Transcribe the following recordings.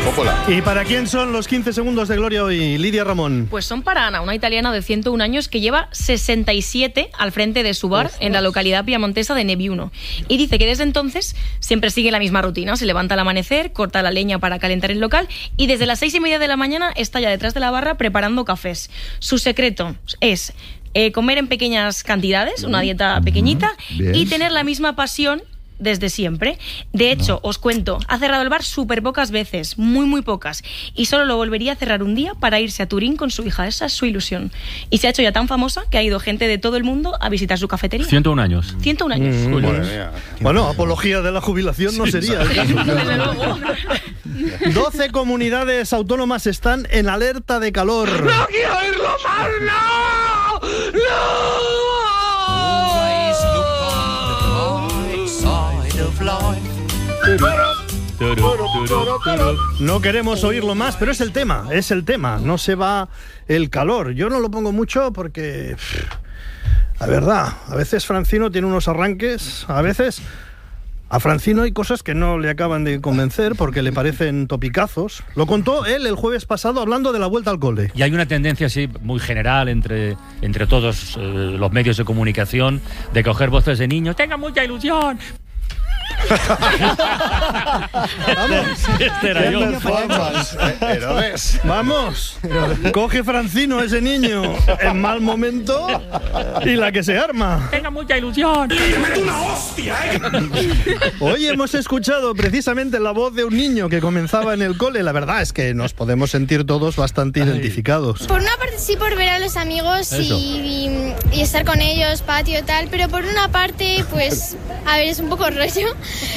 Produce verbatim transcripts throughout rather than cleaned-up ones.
Coppola. ¿Y para quién son los quince segundos de gloria hoy, Lidia Ramón? Pues son para Ana, una italiana de ciento un años que lleva sesenta y siete al frente de su bar Uf, en la localidad piamontesa de Neviuno. Y dice que desde entonces siempre sigue la misma rutina. Se levanta al amanecer, corta la leña para calentar el local y desde las seis y media de la mañana está ya detrás de la barra preparando cafés. Su secreto es eh, comer en pequeñas cantidades, una dieta pequeñita, Bien. y tener la misma pasión desde siempre. De hecho, no. os cuento, ha cerrado el bar súper pocas veces, muy muy pocas, y solo lo volvería a cerrar un día para irse a Turín con su hija. Esa es su ilusión. Y se ha hecho ya tan famosa que ha ido gente de todo el mundo a visitar su cafetería. ciento un años. ciento un años. Mm, bueno, bueno, apología de la jubilación no sí, sería. Desde luego. doce comunidades autónomas están en alerta de calor. ¡No quiero oírlo más! ¡No! ¡No! No queremos oírlo más, pero es el tema, es el tema. No se va el calor. Yo no lo pongo mucho porque, la verdad, a veces Francino tiene unos arranques, a veces a Francino hay cosas que no le acaban de convencer porque le parecen topicazos. Lo contó él el jueves pasado hablando de la vuelta al cole. Y hay una tendencia así muy general entre, entre todos eh, los medios de comunicación de coger voces de niños. ¡Tenga mucha ilusión! Vamos, este era yo. Vamos, vamos. Coge Francino ese niño en mal momento y la que se arma. Tenga mucha ilusión. ¡Mete una hostia, eh! Hoy hemos escuchado precisamente la voz de un niño que comenzaba en el cole. La verdad es que nos podemos sentir todos bastante Ay. identificados. Por una parte sí, por ver a los amigos y, y, y estar con ellos, patio y tal, pero por una parte, pues, a ver, es un poco rollo.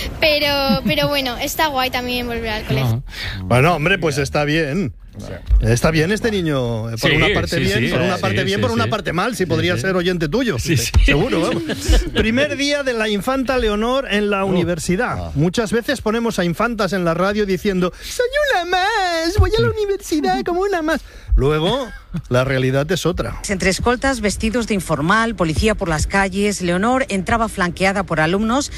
Pero, pero bueno, está guay también volver al colegio. Bueno, hombre, pues está bien. Está bien este niño, por sí, una parte sí, bien, sí, por una sí, parte sí, bien, sí, por una sí. parte mal, si sí, podría sí. ser oyente tuyo, sí, sí. seguro. Vamos. Primer día de la infanta Leonor en la oh. universidad. Ah. Muchas veces ponemos a infantas en la radio diciendo, soy una más, voy a la universidad como una más. Luego, la realidad es otra. Entre escoltas, vestidos de informal, policía por las calles, Leonor entraba flanqueada por alumnos.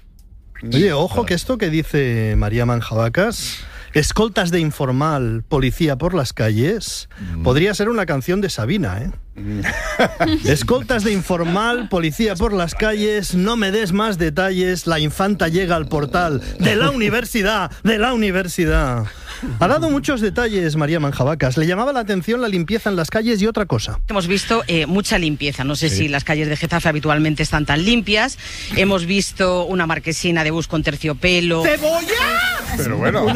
Oye, ojo que esto que dice María Manjabacas, escoltas de informal, policía por las calles, mm. podría ser una canción de Sabina, ¿eh? Mm. Escoltas de informal, policía por las calles, no me des más detalles, la infanta llega al portal de la universidad, de la universidad. Ha dado muchos detalles María Manjabacas. Le llamaba la atención la limpieza en las calles y otra cosa. Hemos visto eh, mucha limpieza. No sé sí. si las calles de Getafe habitualmente están tan limpias. Hemos visto una marquesina de bus con terciopelo. ¡Cebolla! Pero bueno.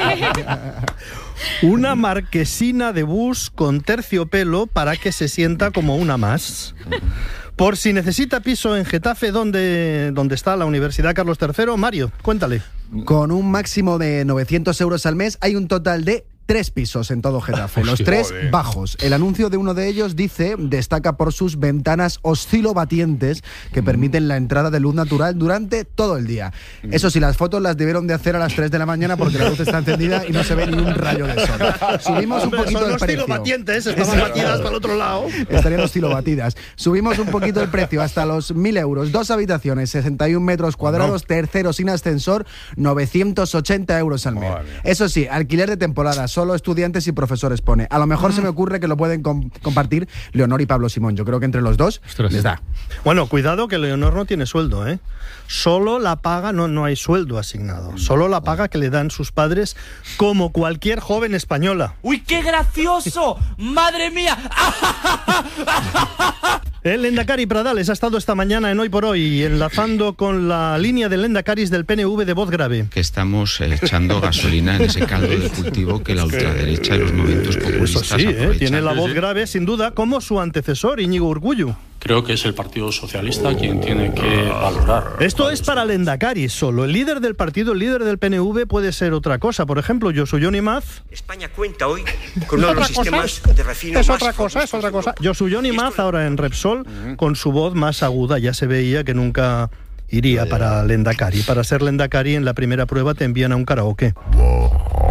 Una, una marquesina de bus con terciopelo para que se sienta como una más. Por si necesita piso en Getafe, ¿dónde, dónde está la Universidad Carlos tercero? Mario, cuéntale. Con un máximo de novecientos euros al mes hay un total de tres pisos en todo Getafe, los tres Joder. bajos. El anuncio de uno de ellos dice, destaca por sus ventanas oscilobatientes que permiten la entrada de luz natural durante todo el día. Eso sí, las fotos las debieron de hacer a las tres de la mañana porque la luz está encendida y no se ve ni un rayo de sol. Subimos un poquito Son el precio. oscilobatientes, estaban batidas para el otro lado. Estarían oscilobatidas. Subimos un poquito el precio hasta los mil euros. Dos habitaciones, sesenta y un metros cuadrados, no. tercero sin ascensor, novecientos ochenta euros al mes. Vale. Eso sí, alquiler de temporada, solo estudiantes y profesores pone. A lo mejor mm. se me ocurre que lo pueden com- compartir Leonor y Pablo Simón. Yo creo que entre los dos Ostras. les da. Bueno, cuidado que Leonor no tiene sueldo, ¿eh? Solo la paga, no, no hay sueldo asignado. Solo la paga que le dan sus padres como cualquier joven española. ¡Uy, qué gracioso! ¡Madre mía! El Lendakari Pradales ha estado esta mañana en Hoy por Hoy, enlazando con la línea del Lendakaris del P N V de voz grave. Que estamos echando gasolina en ese caldo de cultivo que la ultraderecha y los movimientos populistas Eso sí, ¿eh? Tiene la voz sí. grave, sin duda, como su antecesor, Íñigo Urkullu. Creo que es el Partido Socialista oh, quien tiene que valorar. Esto es para Lendakari solo. El líder del partido, el líder del P N V puede ser otra cosa. Por ejemplo, Josu Jon Imaz. España cuenta hoy con uno de los sistemas de refino Es más otra cosa, es otra cosa. Josu Jon Imaz ahora en Repsol uh-huh. con su voz más aguda. Ya se veía que nunca iría para Lendakari. Para ser Lendakari en la primera prueba te envían a un karaoke.